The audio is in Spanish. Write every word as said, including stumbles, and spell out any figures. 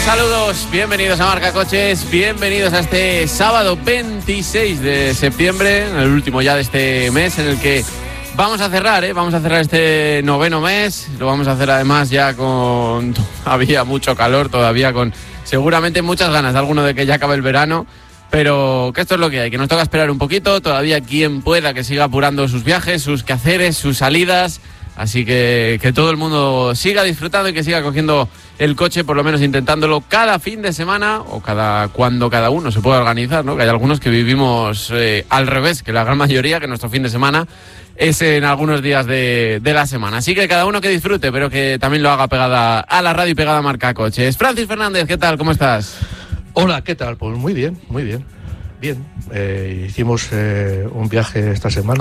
Saludos, bienvenidos a Marca Coches, bienvenidos a este sábado veintiséis de septiembre, el último ya de este mes en el que vamos a cerrar, ¿eh? Vamos a cerrar este noveno mes, lo vamos a hacer además ya con todavía mucho calor, todavía con seguramente muchas ganas de alguno de que ya acabe el verano, pero que esto es lo que hay, que nos toca esperar un poquito, todavía quien pueda que siga apurando sus viajes, sus quehaceres, sus salidas. Así que que todo el mundo siga disfrutando y que siga cogiendo el coche, por lo menos intentándolo cada fin de semana o cada cuando cada uno se pueda organizar, ¿no? Que hay algunos que vivimos eh, al revés, que la gran mayoría, que nuestro fin de semana es en algunos días de, de la semana. Así que cada uno que disfrute, pero que también lo haga pegada a la radio y pegada a Marca Coches. Francis Fernández, ¿qué tal? ¿Cómo estás? Hola, ¿qué tal? Pues muy bien, muy bien. Bien, eh, hicimos eh, un viaje esta semana.